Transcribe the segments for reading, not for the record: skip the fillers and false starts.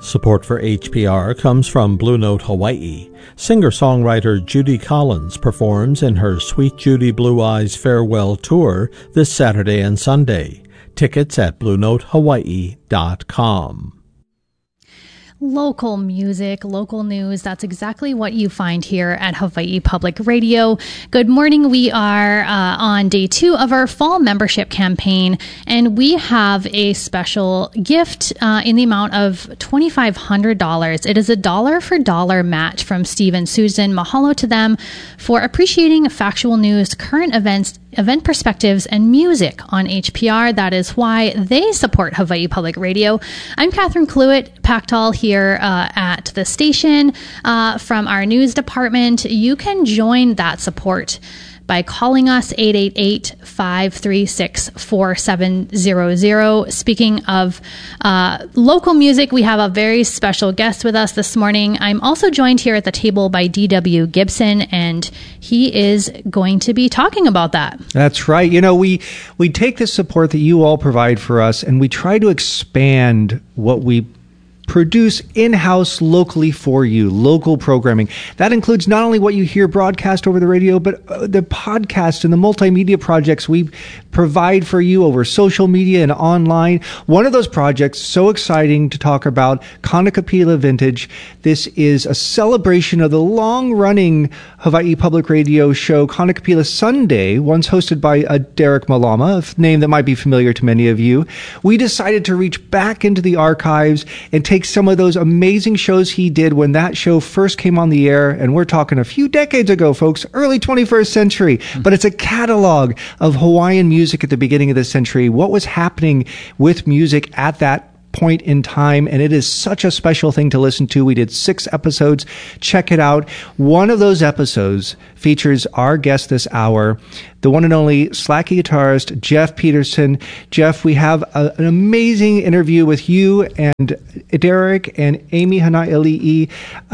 Support for HPR comes from Blue Note Hawaii. Singer-songwriter Judy Collins performs in her Sweet Judy Blue Eyes Farewell Tour this Saturday and Sunday. Tickets at BlueNoteHawaii.com. Local music, local news. That's exactly what you find here at Hawaii Public Radio. Good morning. We are on day 2 of our fall membership campaign, and we have a special gift in the amount of $2,500. It is a dollar for dollar match from Steve and Susan. Mahalo to them for appreciating factual news, current events, event perspectives, and music on HPR. That is why they support Hawaii Public Radio. I'm Catherine Cluett-Pactall here at the station from our news department. You can join that support by calling us 888-536-4700. Speaking of local music, we have a very special guest with us this morning. I'm also joined here at the table by D.W. Gibson, and he is going to be talking about that. That's right. You know, we take the support that you all provide for us, and we try to expand what we produce in-house locally for you, local programming. That includes not only what you hear broadcast over the radio, but the podcast and the multimedia projects we provide for you over social media and online. One of those projects, so exciting to talk about, Kanakapila Vintage. This is a celebration of the long-running Hawaii Public Radio show, Kanakapila Sunday, once hosted by Derek Malama, a name that might be familiar to many of you. We decided to reach back into the archives and take some of those amazing shows he did when that show first came on the air, and we're talking a few decades ago, folks, early 21st century, but it's a catalog of Hawaiian music at the beginning of the century, what was happening with music at that point in time, and it is such a special thing to listen to. We did 6 episodes. Check it out. One of those episodes features our guest this hour, the one and only Slacky guitarist, Jeff Peterson. Jeff, we have an amazing interview with you and Derek and Amy Hana'ili'i.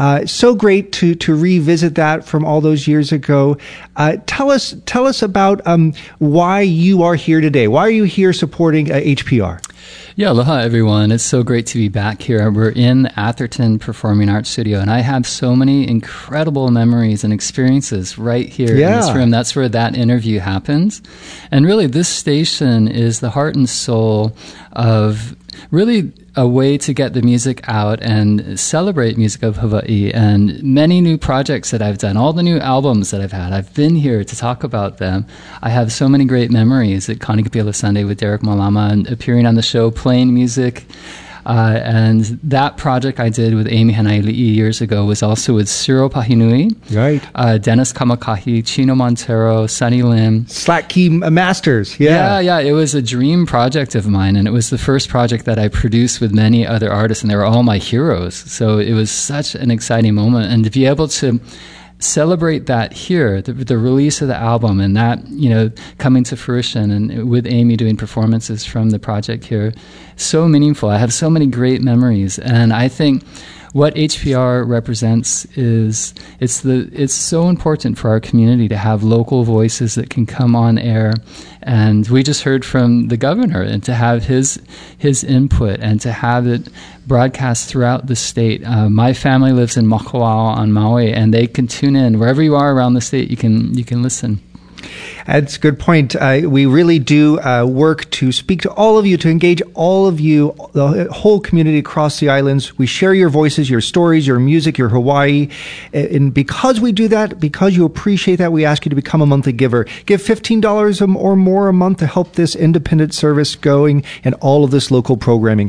So great to revisit that from all those years ago. Tell us about why you are here today. Why are you here supporting HPR? Yeah, aloha everyone. It's so great to be back here. We're in the Atherton Performing Arts Studio, and I have so many incredible memories and experiences right here in this room. That's where that interview happens. And really, this station is the heart and soul of really a way to get the music out and celebrate music of Hawaii, and many new projects that I've done, all the new albums that I've had. I've been here to talk about them. I have so many great memories at Kanakapila Sunday with Derek Malama and appearing on the show, playing music. And that project I did with Amy Hana'ili'i years ago was also with Ciro Pahinui, right? Dennis Kamakahi, Chino Montero, Sunny Lim. Slack Key Masters, Yeah, it was a dream project of mine, and it was the first project that I produced with many other artists, and they were all my heroes. So it was such an exciting moment, and to be able to celebrate that here, the release of the album, and that, you know, coming to fruition, and with Amy doing performances from the project here, so meaningful. I have so many great memories, and I think what HPR represents is it's so important for our community to have local voices that can come on air. And we just heard from the governor, and to have his input and to have it broadcast throughout the state. My family lives in Makawao on Maui, and they can tune in wherever you are around the state. You can listen. That's a good point. We really do work to speak to all of you, to engage all of you, the whole community across the islands. We share your voices, your stories, your music, your Hawaii. And because we do that, because you appreciate that, we ask you to become a monthly giver. Give $15 or more a month to help this independent service going and all of this local programming.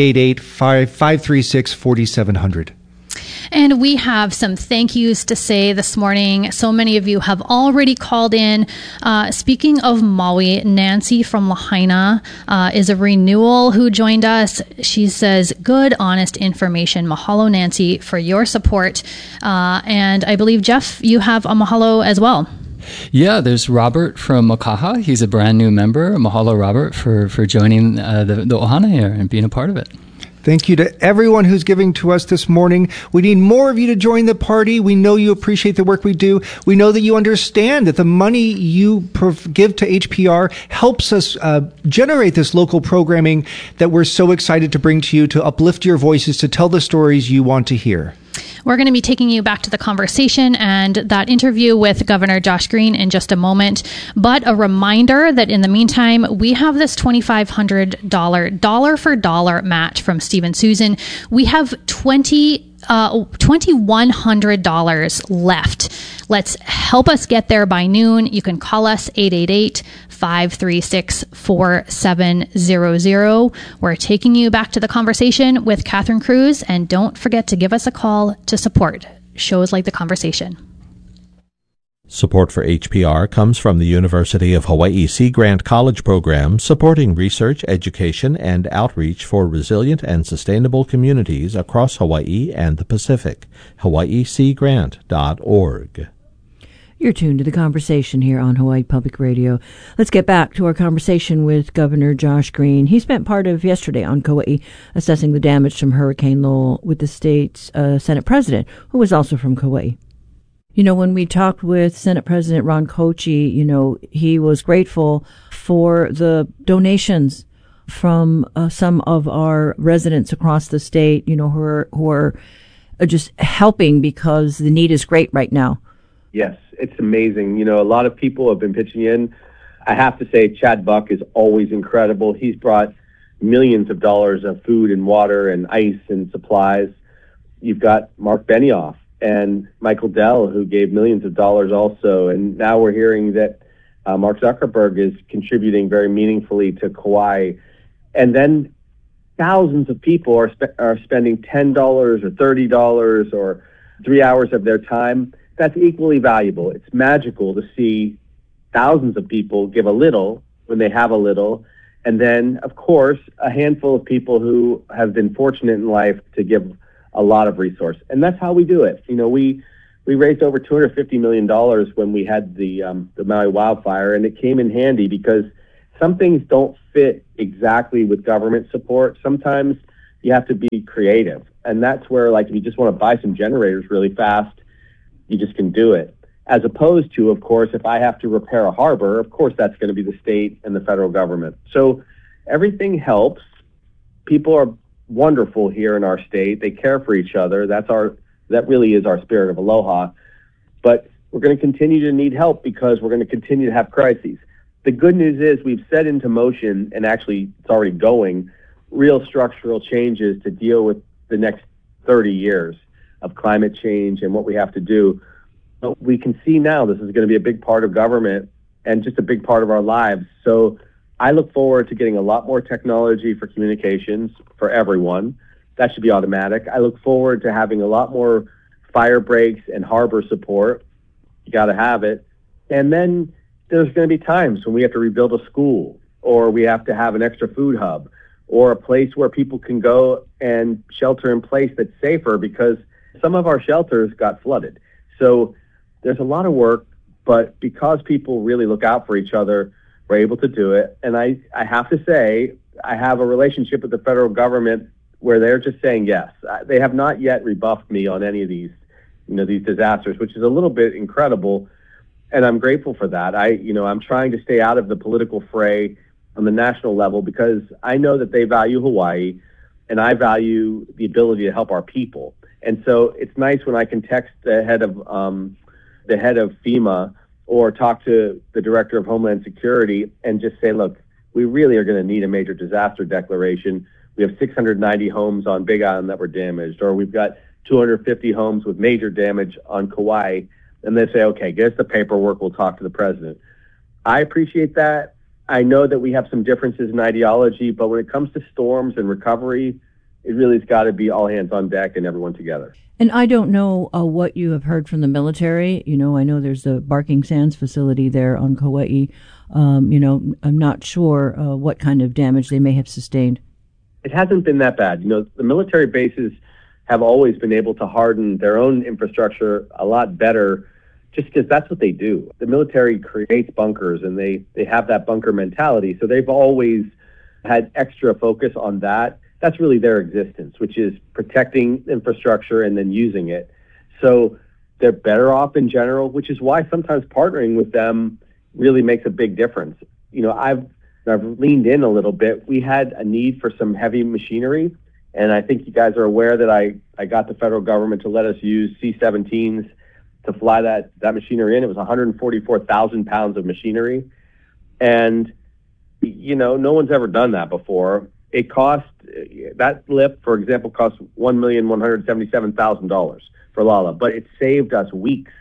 888-536-4700. And we have some thank yous to say this morning. So many of you have already called in. Speaking of Maui, Nancy from Lahaina is a renewal who joined us. She says, good, honest information. Mahalo, Nancy, for your support. And I believe, Jeff, you have a mahalo as well. Yeah, there's Robert from Makaha. He's a brand new member. Mahalo, Robert, for joining the Ohana here and being a part of it. Thank you to everyone who's giving to us this morning. We need more of you to join the party. We know you appreciate the work we do. We know that you understand that the money you give to HPR helps us generate this local programming that we're so excited to bring to you, to uplift your voices, to tell the stories you want to hear. We're going to be taking you back to the conversation and that interview with Governor Josh Green in just a moment. But a reminder that in the meantime, we have this $2,500 dollar for dollar match from Steve and Susan. We have $2,100 left. Let's help us get there by noon. You can call us 888-536-4700. We're taking you back to the conversation with Catherine Cruz, and don't forget to give us a call to support shows like The Conversation. Support for HPR comes from the University of Hawaii Sea Grant College Program, supporting research, education, and outreach for resilient and sustainable communities across Hawaii and the Pacific. hawaiiseagrant.org. You're tuned to The Conversation here on Hawaii Public Radio. Let's get back to our conversation with Governor Josh Green. He spent part of yesterday on Kauai assessing the damage from Hurricane Lowell with the state's Senate President, who was also from Kauai. You know, when we talked with Senate President Ron Kochi, you know, he was grateful for the donations from some of our residents across the state, you know, who are just helping because the need is great right now. Yes, it's amazing. You know, a lot of people have been pitching in. I have to say, Chad Buck is always incredible. He's brought millions of dollars of food and water and ice and supplies. You've got Mark Benioff and Michael Dell, who gave millions of dollars also. And now we're hearing that Mark Zuckerberg is contributing very meaningfully to Kauai. And then thousands of people are spending $10 or $30 or 3 hours of their time. That's equally valuable. It's magical to see thousands of people give a little when they have a little. And then, of course, a handful of people who have been fortunate in life to give a lot of resource. And that's how we do it. You know, we raised over $250 million when we had the Maui wildfire, and it came in handy because some things don't fit exactly with government support. Sometimes you have to be creative. And that's where, like, if you just want to buy some generators really fast, you just can do it. As opposed to, of course, if I have to repair a harbor, of course, that's going to be the state and the federal government. So everything helps. People are wonderful here in our state. They care for each other. That really is our spirit of aloha. But we're going to continue to need help because we're going to continue to have crises. The good news is we've set into motion, and actually it's already going, real structural changes to deal with the next 30 years of climate change and what we have to do. But we can see now this is going to be a big part of government and just a big part of our lives. So I look forward to getting a lot more technology for communications for everyone. That should be automatic. I look forward to having a lot more fire breaks and harbor support. You got to have it. And then there's going to be times when we have to rebuild a school, or we have to have an extra food hub, or a place where people can go and shelter in place that's safer, because some of our shelters got flooded. So there's a lot of work, but because people really look out for each other, we're able to do it. And I have to say, I have a relationship with the federal government where they're just saying yes. They have not yet rebuffed me on any of these, these disasters, which is a little bit incredible. And I'm grateful for that. I'm trying to stay out of the political fray on the national level because I know that they value Hawaii and I value the ability to help our people. And so it's nice when I can text the head of FEMA or talk to the director of Homeland Security and just say, look, we really are going to need a major disaster declaration. We have 690 homes on Big Island that were damaged, or we've got 250 homes with major damage on Kauai. And they say, okay, get us the paperwork. We'll talk to the president. I appreciate that. I know that we have some differences in ideology, but when it comes to storms and recovery, it really has got to be all hands on deck and everyone together. And I don't know what you have heard from the military. I know there's the Barking Sands facility there on Kauai. I'm not sure what kind of damage they may have sustained. It hasn't been that bad. The military bases have always been able to harden their own infrastructure a lot better just because that's what they do. The military creates bunkers and they have that bunker mentality. So they've always had extra focus on that. that's really their existence, which is protecting infrastructure and then using it. So they're better off in general, which is why sometimes partnering with them really makes a big difference. I've leaned in a little bit. We had a need for some heavy machinery, and I think you guys are aware that I got the federal government to let us use C-17s to fly that machinery in. It was 144,000 pounds of machinery. And, no one's ever done that before. It cost, that lift, for example, cost $1,177,000 for Lala, but it saved us weeks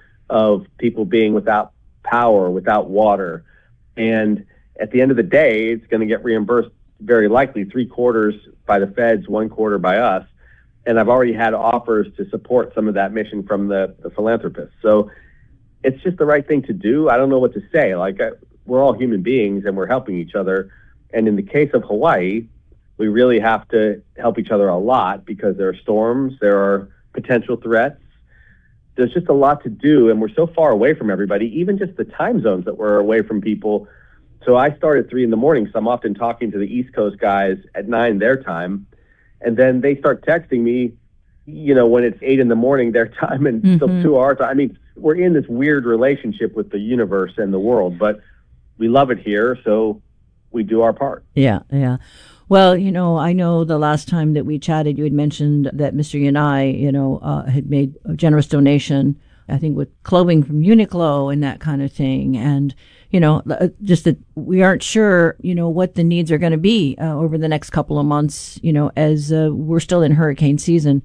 of people being without power, without water. And at the end of the day, it's going to get reimbursed very likely 3/4 by the feds, 1/4 by us. And I've already had offers to support some of that mission from the philanthropists. So it's just the right thing to do. I don't know what to say. We're all human beings and we're helping each other. And in the case of Hawaii, we really have to help each other a lot because there are storms, there are potential threats. There's just a lot to do, and we're so far away from everybody, even just the time zones that we're away from people. So I start at 3 a.m, so I'm often talking to the East Coast guys at 9 their time, and then they start texting me, when it's 8 a.m. their time and still 2 our time. I mean, we're in this weird relationship with the universe and the world, but we love it here, so we do our part. Yeah. Well, I know the last time that we chatted, you had mentioned that Mr. Yanai, had made a generous donation, I think with clothing from Uniqlo and that kind of thing. And, just that we aren't sure, what the needs are going to be over the next couple of months, as we're still in hurricane season.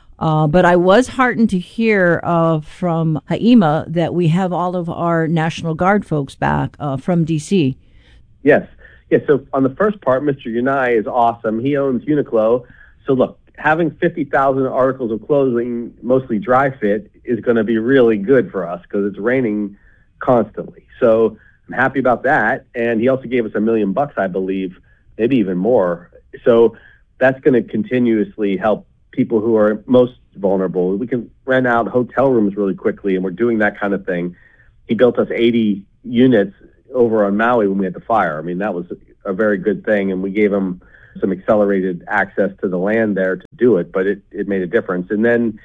But I was heartened to hear from Haima that we have all of our National Guard folks back from D.C. Yes. Yeah, so on the first part, Mr. Yanai is awesome. He owns Uniqlo. So look, having 50,000 articles of clothing, mostly dry fit, is going to be really good for us because it's raining constantly. So I'm happy about that. And he also gave us $1 million, I believe, maybe even more. So that's going to continuously help people who are most vulnerable. We can rent out hotel rooms really quickly, and we're doing that kind of thing. He built us 80 units over on Maui when we had the fire. I mean, that was a very good thing, and we gave him some accelerated access to the land there to do it, but it made a difference. And then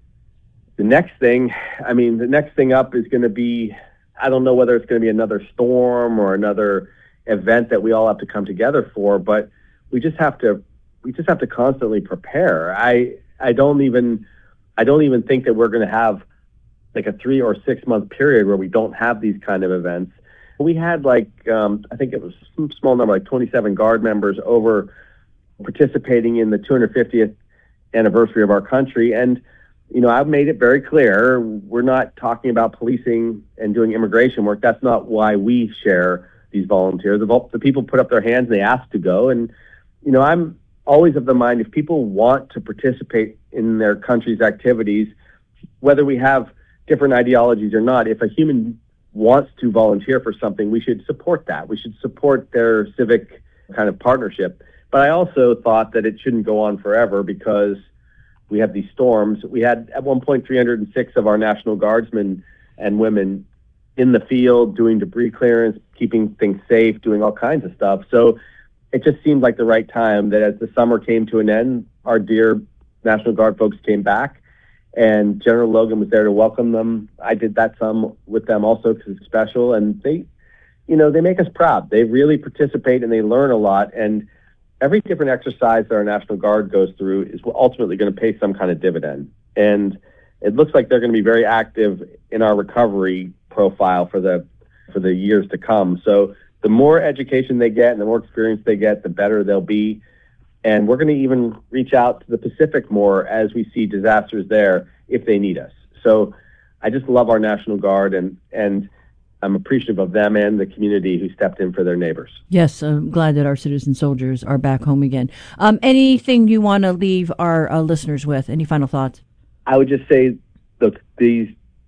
the next thing up is going to be, I don't know whether it's going to be another storm or another event that we all have to come together for, but we just have to constantly prepare. I don't even think that we're going to have like a 3 or 6 month period where we don't have these kind of events. We had I think it was some small number, like 27 Guard members over participating in the 250th anniversary of our country. And, I've made it very clear, we're not talking about policing and doing immigration work. That's not why we share these volunteers. The people put up their hands and they ask to go. And, I'm always of the mind, if people want to participate in their country's activities, whether we have different ideologies or not, if a human wants to volunteer for something, we should support that. We should support their civic kind of partnership. But I also thought that it shouldn't go on forever because we have these storms. We had at one point 306 of our National Guardsmen and women in the field doing debris clearance, keeping things safe, doing all kinds of stuff. So it just seemed like the right time that as the summer came to an end, our dear National Guard folks came back. And General Logan was there to welcome them. I did that some with them also because it's special. And they make us proud. They really participate and they learn a lot. And every different exercise that our National Guard goes through is ultimately going to pay some kind of dividend. And it looks like they're going to be very active in our recovery profile for the years to come. So the more education they get and the more experience they get, the better they'll be. And we're going to even reach out to the Pacific more as we see disasters there if they need us. So I just love our National Guard, and I'm appreciative of them and the community who stepped in for their neighbors. Yes, I'm glad that our citizen soldiers are back home again. Anything you want to leave our listeners with? Any final thoughts? I would just say, look, these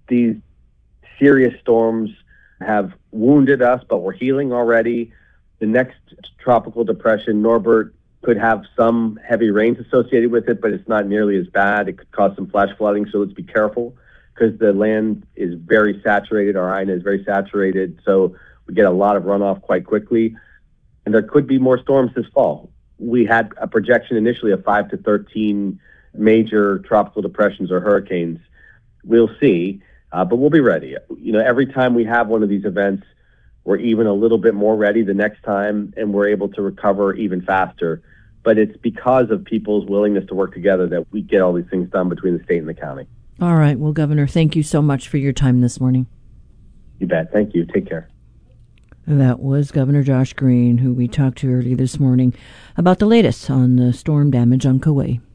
serious storms have wounded us, but we're healing already. The next tropical depression, Norbert, could have some heavy rains associated with it, but it's not nearly as bad. It could cause some flash flooding, so let's be careful because the land is very saturated. Our Aina is very saturated, so we get a lot of runoff quite quickly. And there could be more storms this fall. we had a projection initially of 5 to 13 major tropical depressions or hurricanes. We'll see, but we'll be ready. Every time we have one of these events, we're even a little bit more ready the next time, and we're able to recover even faster. But it's because of people's willingness to work together that we get all these things done between the state and the county. All right. Well, Governor, thank you so much for your time this morning. You bet. Thank you. Take care. That was Governor Josh Green, who we talked to earlier this morning about the latest on the storm damage on Kauai.